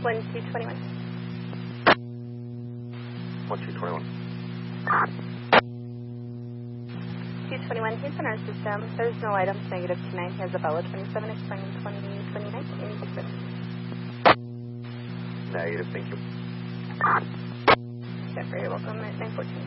1221. 1221. 221, he's in our system. There's no items, negative 29. He has a Bella 27, expiring 2029. Any difference? Negative, thank you. Jeffrey, you're welcome at 914.